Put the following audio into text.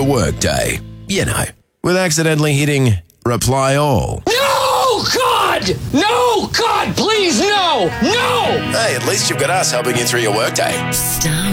your workday. You know, with accidentally hitting reply all. No, God! No, God, please, no! No! Hey, at least you've got us helping you through your workday. Star